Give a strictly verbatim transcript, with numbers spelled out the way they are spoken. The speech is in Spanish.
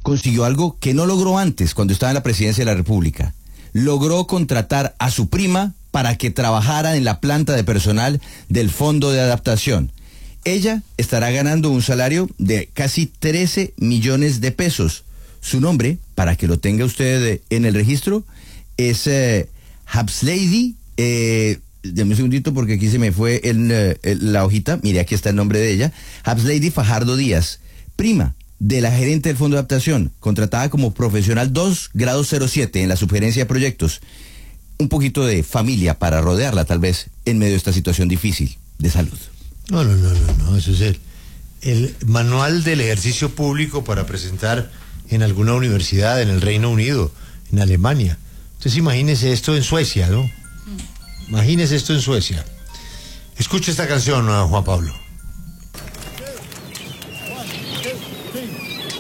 consiguió algo que no logró antes cuando estaba en la presidencia de la República. Logró contratar a su prima para que trabajara en la planta de personal del Fondo de Adaptación. Ella estará ganando un salario de casi trece millones de pesos. Su nombre, para que lo tenga usted en el registro, es eh, Hapslady. Eh, dame un segundito porque aquí se me fue el, el, la hojita. Mire, aquí está el nombre de ella. Hapslady Fajardo Díaz, prima de la gerente del Fondo de Adaptación, contratada como profesional dos grado cero siete en la sugerencia de proyectos. Un poquito de familia para rodearla, tal vez, en medio de esta situación difícil de salud. No, no, no, no, no, eso es el, el manual del ejercicio público para presentar en alguna universidad en el Reino Unido, en Alemania. Entonces imagínese esto en Suecia, ¿no? Imagínese esto en Suecia. Escuche esta canción, Juan Pablo.